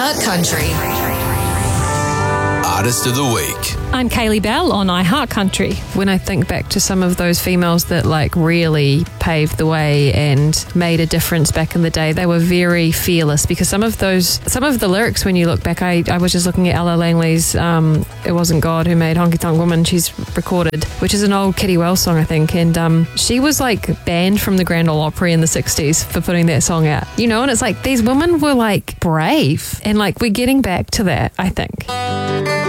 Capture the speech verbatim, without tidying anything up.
iHeart Country. Artist of the Week. I'm Kaylee Bell on iHeart Country. When I think back to some of those females that like really paved the way and made a difference back in the day, they were very fearless, because some of those, some of the lyrics, when you look back, I, I was just looking at Ella Langley's um, It Wasn't God Who Made Honky Tonk Woman. She's recorded, which is an old Kitty Wells song, I think, and um, she was like banned from the Grand Ole Opry in the sixties for putting that song out, you know, and it's like these women were like brave, and like we're getting back to that, I think.